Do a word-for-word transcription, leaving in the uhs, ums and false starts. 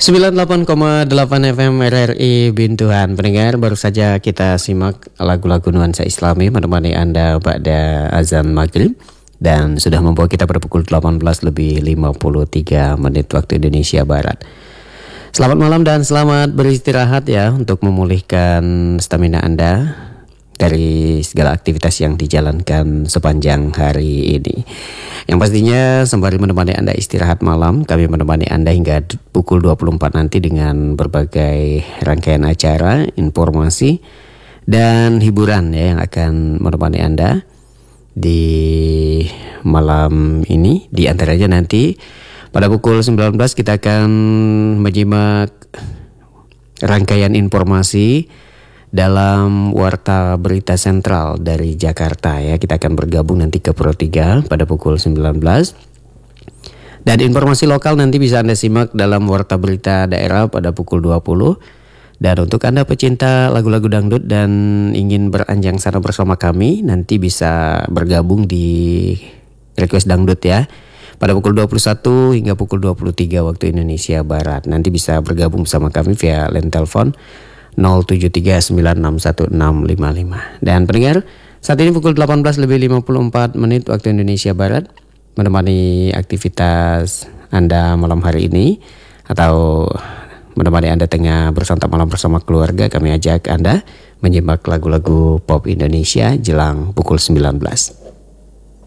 sembilan puluh delapan koma delapan F M R R I Bintuhan. Pendengar, baru saja kita simak lagu-lagu nuansa Islami menemani Anda pada azan maghrib, dan sudah membawa kita pada pukul delapan belas lebih lima puluh tiga menit waktu Indonesia Barat. Selamat malam dan selamat beristirahat ya, untuk memulihkan stamina Anda dari segala aktivitas yang dijalankan sepanjang hari ini. Yang pastinya sembari menemani Anda istirahat malam, kami menemani Anda hingga pukul dua puluh empat nanti dengan berbagai rangkaian acara, informasi, dan hiburan ya, yang akan menemani Anda di malam ini. Di antaranya nanti pada pukul sembilan belas kita akan menyimak rangkaian informasi dalam Warta Berita Sentral dari Jakarta ya. Kita akan bergabung nanti ke Pro tiga pada pukul sembilan belas. Dan informasi lokal nanti bisa Anda simak dalam Warta Berita Daerah pada pukul dua puluh. Dan untuk Anda pecinta lagu-lagu dangdut dan ingin beranjang sana bersama kami, nanti bisa bergabung di Request Dangdut ya, pada pukul dua puluh satu hingga pukul dua puluh tiga waktu Indonesia Barat. Nanti bisa bergabung bersama kami via line telepon nol tujuh tiga sembilan enam satu enam lima lima. Dan pendengar, saat ini pukul delapan belas lebih lima puluh empat menit waktu Indonesia Barat, menemani aktivitas Anda malam hari ini atau menemani Anda tengah bersantap malam bersama keluarga, kami ajak Anda menyimak lagu-lagu pop Indonesia jelang pukul sembilan belas.